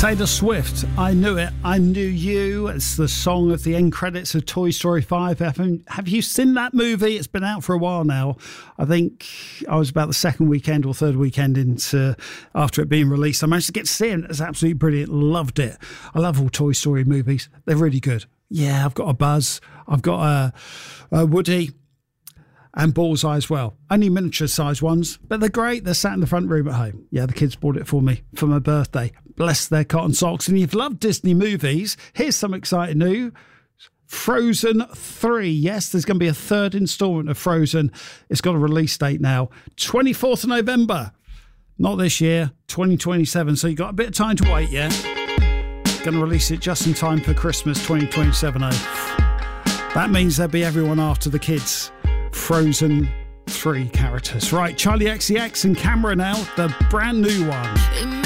Taylor Swift, I Knew It, I Knew You. It's the song at the end credits of Toy Story 5. Have you seen that movie? It's been out for a while now. I think I was about the second weekend or third weekend into after it being released. I managed to get to see it. It's absolutely brilliant. Loved it. I love all Toy Story movies. They're really good. Yeah, I've got a Buzz. I've got a Woody. And Bullseye as well. Only miniature size ones, but they're great. They're sat in the front room at home. Yeah, the kids bought it for me for my birthday. Bless their cotton socks. And you've loved Disney movies. Here's some exciting news. Frozen 3. Yes, there's going to be a third instalment of Frozen. It's got a release date now. 24th of November. Not this year, 2027. So you've got a bit of time to wait, yeah? Going to release it just in time for Christmas 2027. That means there'll be everyone after the kids. Frozen 3 characters. Right, Charlie XCX and Camera now, the brand new one.